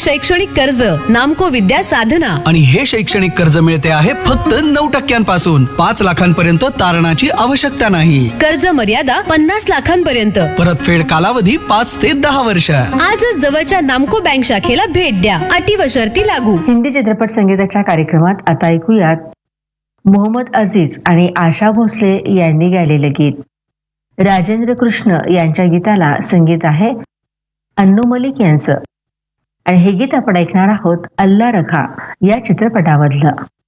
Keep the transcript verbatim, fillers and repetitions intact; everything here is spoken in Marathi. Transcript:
शैक्षणिक कर्ज नामको विद्या साधना. आणि हे शैक्षणिक कर्ज मिळते आहे फक्त नऊ टक्क्यांपासून. पाच लाखांपर्यंत तारणाची आवश्यकता नाही. कर्ज मर्यादा पन्नास लाखांपर्यंत. परतफेड कालावधी पाच ते दहा वर्ष. आजच जवळच्या नामको बँक शाखेला भेट द्या. अटी व शर्ती लागू. हिंदी चित्रपट संगीताच्या कार्यक्रमात आता ऐकूयात मोहम्मद अजीज आणि आशा भोसले यांनी गायलेले गीत. राजेंद्र कृष्ण यांच्या गीताला संगीत आहे अन्नू मलिक यांचं. आणि हे गीत आपण ऐकणार आहोत अल्ला रखा या चित्रपटामधलं.